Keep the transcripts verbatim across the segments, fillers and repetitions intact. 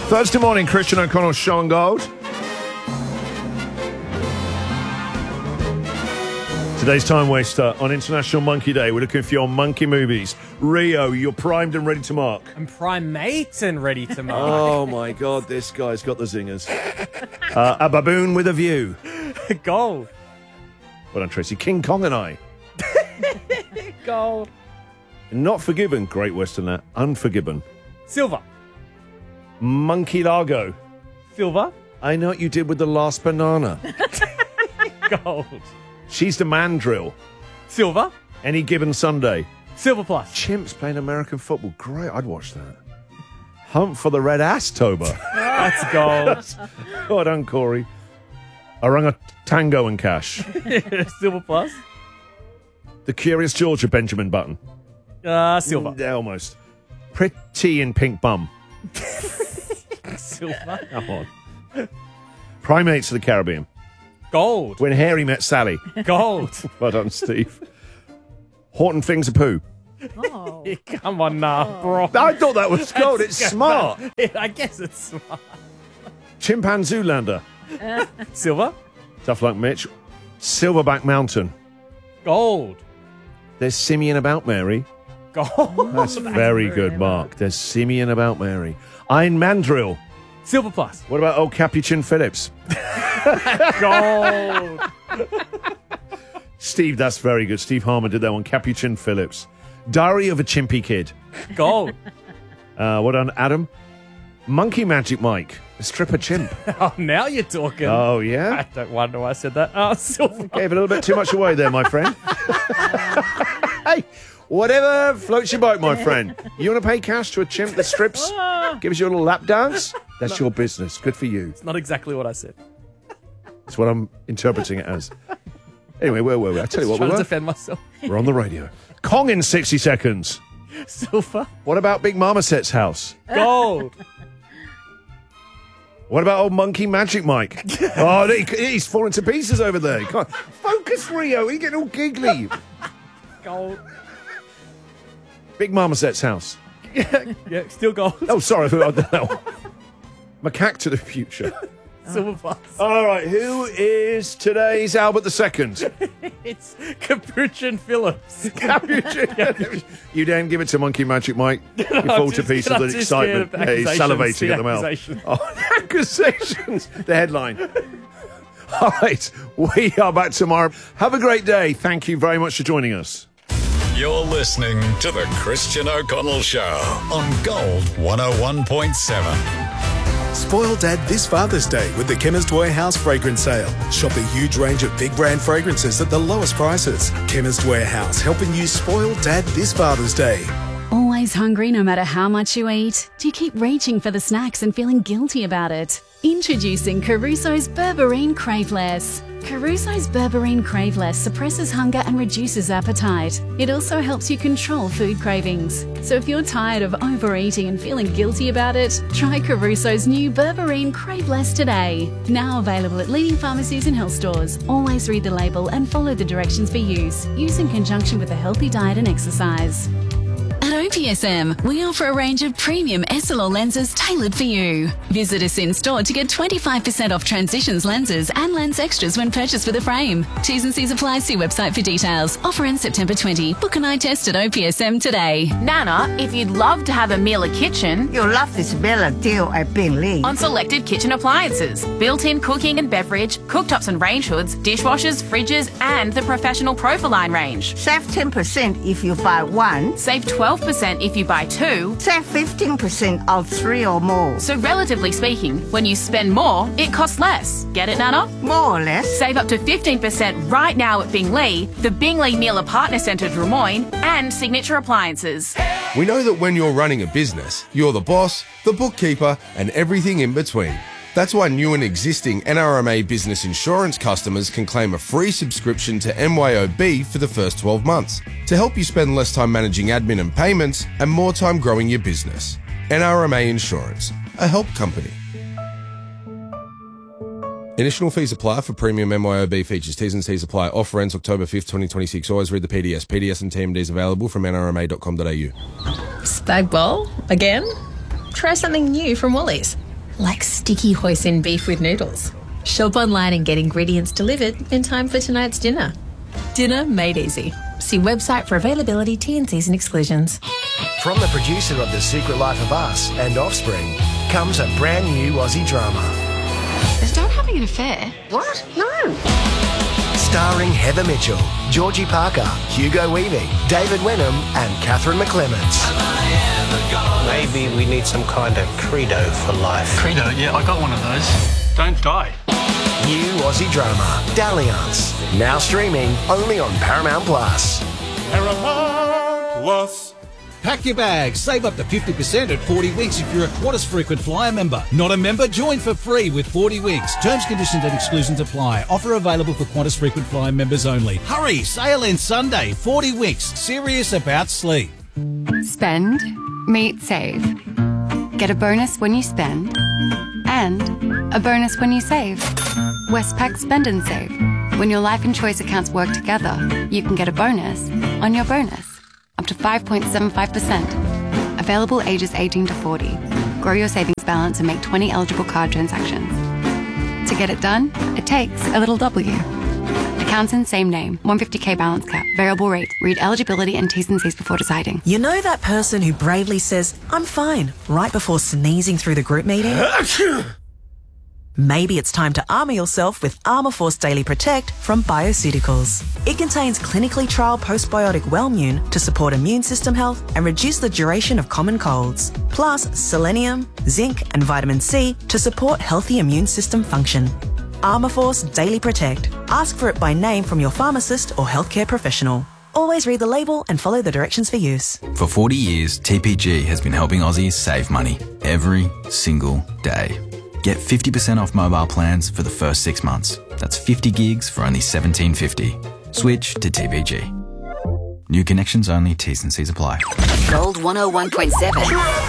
Thursday morning, Christian O'Connell, Show and Gold. Today's time waster on International Monkey Day. We're looking for your monkey movies. Rio, you're primed and ready to mark. I'm primate and ready to mark. Oh, my God, this guy's got the zingers. Uh, a baboon with a view. Gold. Well done, Tracy. King Kong and I. Gold. Not Forgiven, Great Western Land. Unforgiven. Silver. Monkey Largo. Silver. I Know What You Did with the Last Banana. Gold. She's the Mandrill. Silver. Any Given Sunday. Silver plus. Chimps playing American football. Great, I'd watch that. Hunt for the Red Ass-tober. That's gold. Well done, Corey. Orangutango and Cash. Silver plus. The Curious Georgia, Benjamin Button. Uh, silver. Yeah, almost. Pretty in Pink Bum. Silver. Come on. Primates of the Caribbean. Gold. When Harry Met Sally. Gold. Well done, Steve. Horton Things a Poo. Oh. Come on now, bro. I thought that was gold. It's smart. I guess it's smart. Chimpanzoolander. Silver. Tough luck, Mitch. Silverback Mountain. Gold. There's Simeon About Mary. Gold. That's very good, Mark. There's Simeon About Mary. Ein Mandrill. Silver plus. What about old Capuchin Phillips? Gold. Steve, that's very good. Steve Harmon did that one. Capuchin Phillips. Diary of a Chimpy Kid. Gold. Uh, what on Adam? Monkey Magic Mike. A stripper chimp. Oh, now you're talking. Oh, yeah? I don't wonder why I said that. Oh, silver. Gave a little bit too much away there, my friend. Hey, whatever floats your boat, my friend. You want to pay cash to a chimp that strips, gives you a little lap dance? That's your business. Good for you. It's not exactly what I said. That's what I'm interpreting it as. Anyway, where were we? I tell you what, we Trying to were. defend myself. We're on the radio. Kong in sixty seconds. Silver. What about Big Marmoset's house? Gold. What about old Monkey Magic Mike? Oh, he, he's falling to pieces over there. Come on. Focus, Rio. He's getting all giggly. Gold. Big Marmoset's house. Yeah, still gold. Oh, sorry. I don't know. Macaque to the future. Silver plus. All right, who is today's Albert the Second? It's Capuchin Phillips. Capuchin. You then give it to Monkey Magic Mike. You I'm fall to just- pieces I'm with just scared excitement. of Yeah, he's accusations, salivating the at the mouth. accusations. Oh, accusations. The headline. All right, we are back tomorrow. Have a great day. Thank you very much for joining us. You're listening to The Christian O'Connell Show on Gold one oh one point seven. Spoil Dad this Father's Day with the Chemist Warehouse Fragrance Sale. Shop a huge range of big brand fragrances at the lowest prices. Chemist Warehouse, helping you spoil Dad this Father's Day. Always hungry no matter how much you eat? Do you keep reaching for the snacks and feeling guilty about it? Introducing Caruso's Berberine Craveless. Caruso's Berberine Craveless suppresses hunger and reduces appetite. It also helps you control food cravings. So if you're tired of overeating and feeling guilty about it, try Caruso's new Berberine Craveless today. Now available at leading pharmacies and health stores. Always read the label and follow the directions for use. Use in conjunction with a healthy diet and exercise. At O P S M, we offer a range of premium S L R lenses tailored for you. Visit us in store to get twenty-five percent off Transitions lenses and lens extras when purchased with a frame. T's and C's apply. See website for details. Offer ends September twentieth. Book an eye test at O P S M today. Nana, if you'd love to have a Miele kitchen, You'll love this Bella deal at Bingley. on selected kitchen appliances, built-in cooking and beverage, cooktops and range hoods, dishwashers, fridges, and the professional Profiline range. Save ten percent if you buy one. Save twelve percent if you buy two. Save fifteen percent on three or more. So relatively speaking, when you spend more, it costs less. Get it, Nana? More or less. Save up to fifteen percent right now at Bingley, the Bingley Miele Partner Centre Drummoyne, and Signature Appliances. We know that when you're running a business, you're the boss, the bookkeeper, and everything in between. That's why new and existing N R M A business insurance customers can claim a free subscription to M Y O B for the first twelve months to help you spend less time managing admin and payments and more time growing your business. N R M A Insurance, a help company. Initial fees apply for premium M Y O B features. T's and C's apply. Offer ends October fifth, twenty twenty-six. Always read the P D S. P D S and T M Ds available from N R M A dot com dot A U. Spag bowl? Again? Try something new from Woolies. like sticky hoisin beef with noodles. Shop online and get ingredients delivered in time for tonight's dinner. Dinner made easy. See website for availability, T and Cs and exclusions. From the producer of The Secret Life of Us and Offspring comes a brand new Aussie drama. Is Dad having an affair? What? No. Starring Heather Mitchell, Georgie Parker, Hugo Weaving, David Wenham and Catherine McClements. Maybe we need some kind of credo for life. Credo? Yeah, I got one of those. Don't die. New Aussie drama, Dalliance. Now streaming only on Paramount Plus. Paramount Plus. Pack your bags. Save up to fifty percent at forty winks if you're a Qantas Frequent Flyer member. Not a member? Join for free with forty winks. Terms, conditions and exclusions apply. Offer available for Qantas Frequent Flyer members only. Hurry! Sale ends Sunday. forty winks. Serious about sleep. Spend, meet, save. Get a bonus when you spend and a bonus when you save. Westpac Spend and Save. When your life and choice accounts work together, you can get a bonus on your bonus. Up to five point seven five percent. Available ages eighteen to forty. Grow your savings balance and make twenty eligible card transactions. To get it done, it takes a little W. Accounts in same name. one hundred fifty k balance cap. Variable rate. Read eligibility and T's and C's before deciding. You know that person who bravely says, "I'm fine," right before sneezing through the group meeting? Maybe it's time to armour yourself with Armourforce Daily Protect from Bioceuticals. It contains clinically trialled postbiotic Wellmune to support immune system health and reduce the duration of common colds. Plus selenium, zinc and vitamin C to support healthy immune system function. Armourforce Daily Protect. Ask for it by name from your pharmacist or healthcare professional. Always read the label and follow the directions for use. For forty years, T P G has been helping Aussies save money every single day. Get fifty percent off mobile plans for the first six months. That's fifty gigs for only seventeen fifty. Switch to T P G. New connections only, T's and C's apply. Gold one oh one point seven.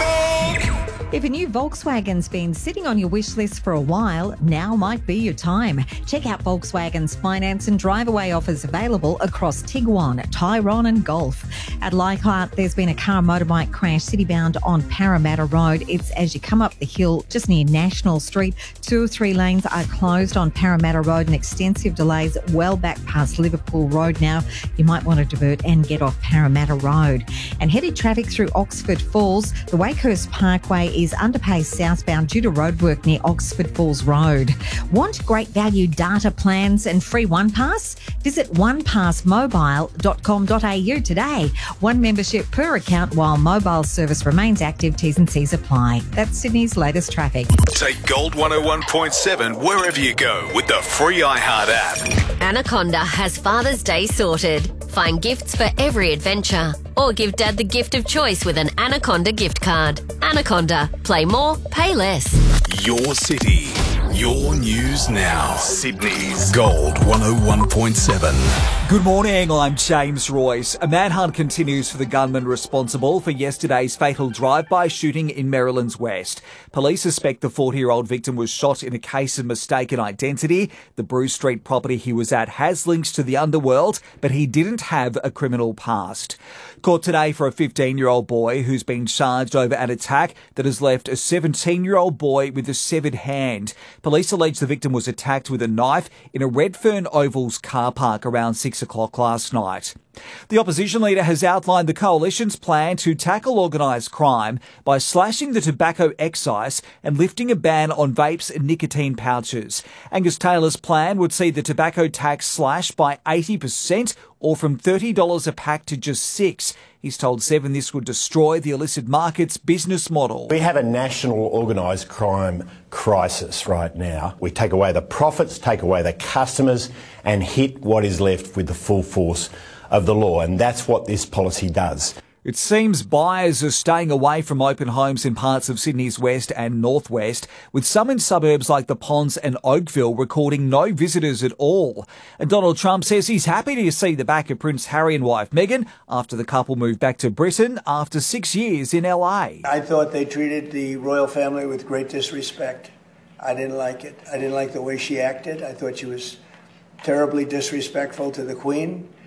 If a new Volkswagen's been sitting on your wish list for a while, now might be your time. Check out Volkswagen's finance and drive-away offers available across Tiguan, Tyrone and Golf. At Leichhardt, there's been a car and motorbike crash city-bound on Parramatta Road. It's as you come up the hill just near National Street. Two or three lanes are closed on Parramatta Road and extensive delays well back past Liverpool Road now. You might want to divert and get off Parramatta Road. And heavy traffic through Oxford Falls. The Wakehurst Parkway is underpaced southbound due to roadwork near Oxford Falls Road. Want great value data plans and free OnePass? Visit one pass mobile dot com dot a u today. One membership per account while mobile service remains active. T's and C's apply. That's Sydney's latest traffic. Take Gold one oh one point seven wherever you go with the free iHeart app. Anaconda has Father's Day sorted. Find gifts for every adventure. Or give Dad the gift of choice with an Anaconda gift card. Anaconda. Play more, pay less. Your city, your news now. Sydney's Gold one oh one point seven. Good morning, I'm James Royce. A manhunt continues for the gunman responsible for yesterday's fatal drive-by shooting in Maryland's West. Police suspect the forty-year-old victim was shot in a case of mistaken identity. The Bruce Street property he was at has links to the underworld, but he didn't have a criminal past. Court today for a fifteen-year-old boy who's been charged over an attack that has left a seventeen-year-old boy with a severed hand. Police allege the victim was attacked with a knife in a Redfern Ovals car park around six o'clock last night. The opposition leader has outlined the coalition's plan to tackle organised crime by slashing the tobacco excise and lifting a ban on vapes and nicotine pouches. Angus Taylor's plan would see the tobacco tax slashed by eighty percent or from thirty dollars a pack to just six. He's told Seven this would destroy the illicit market's business model. We have a national organised crime crisis right now. We take away the profits, take away the customers and hit what is left with the full force of the law, and that's what this policy does. It seems buyers are staying away from open homes in parts of Sydney's west and northwest, with some in suburbs like the Ponds and Oakville recording no visitors at all. And Donald Trump says he's happy to see the back of Prince Harry and wife Meghan after the couple moved back to Britain after six years in L A. I thought they treated the royal family with great disrespect. I didn't like it. I didn't like the way she acted. I thought she was terribly disrespectful to the Queen.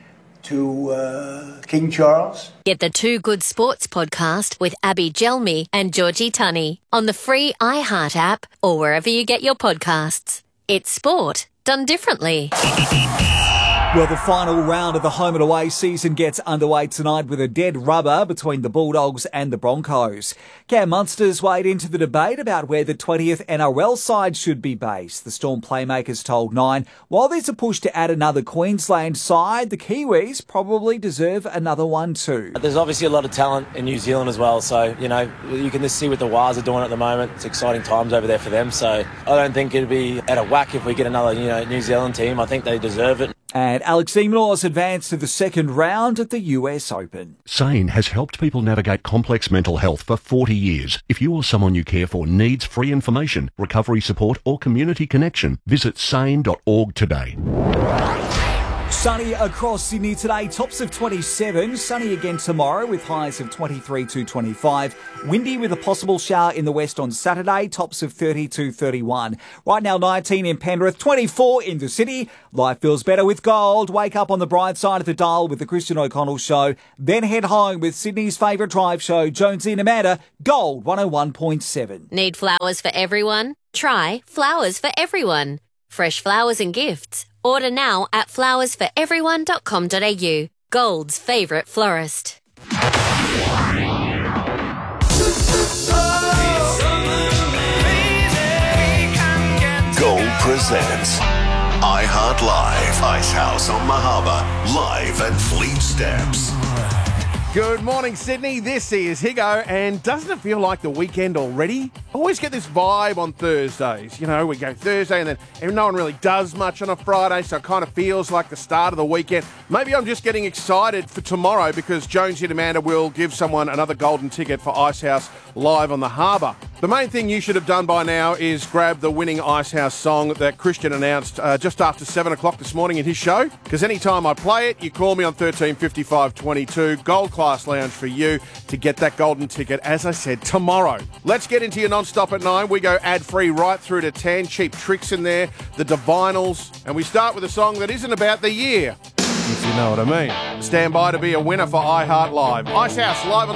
to uh, King Charles. Get the Two Good Sports podcast with Abby Gelmy and Georgie Tunney on the free iHeart app or wherever you get your podcasts. It's sport done differently. Well, the final round of the home and away season gets underway tonight with a dead rubber between the Bulldogs and the Broncos. Cam Munster's weighed into the debate about where the twentieth N R L side should be based. The Storm playmakers told Nine, while there's a push to add another Queensland side, the Kiwis probably deserve another one too. There's obviously a lot of talent in New Zealand as well, so, you know, you can just see what the Wars are doing at the moment. It's exciting times over there for them, so I don't think it'd be out of whack if we get another, you know, New Zealand team. I think they deserve it. And Alex de Minaur advanced to the second round at the U S Open. SANE has helped people navigate complex mental health for forty years. If you or someone you care for needs free information, recovery support or community connection, visit sane dot org today. Sunny across Sydney today, tops of twenty-seven. Sunny again tomorrow with highs of twenty-three to twenty-five. Windy with a possible shower in the west on Saturday, tops of thirty to thirty-one. Right now nineteen in Penrith, twenty-four in the city. Life feels better with gold. Wake up on the bright side of the dial with the Christian O'Connell Show. Then head home with Sydney's favourite drive show, Jonesy and Amanda, Gold one oh one point seven. Need flowers for everyone? Try Flowers for Everyone. Fresh flowers and gifts. Order now at flowers for everyone dot com dot a u. Gold's favourite florist. Gold presents iHeart Live, Icehouse on Mahaba, live at Fleet Steps. Good morning, Sydney. This is Higo, and doesn't it feel like the weekend already? I always get this vibe on Thursdays. You know, we go Thursday and then no one really does much on a Friday, so it kind of feels like the start of the weekend. Maybe I'm just getting excited for tomorrow because Jonesy and Amanda will give someone another golden ticket for Icehouse live on the Harbour. The main thing you should have done by now is grab the winning Icehouse song that Christian announced uh, just after seven o'clock this morning in his show, because anytime I play it, you call me on thirteen fifty-five twenty-two, Gold Class Lounge for you to get that golden ticket, as I said, tomorrow. Let's get into your non-stop at nine. We go ad-free right through to ten. Cheap Tricks in there, the Divinals, and we start with a song that isn't about the year, if you know what I mean. Stand by to be a winner for iHeart Live. Icehouse live on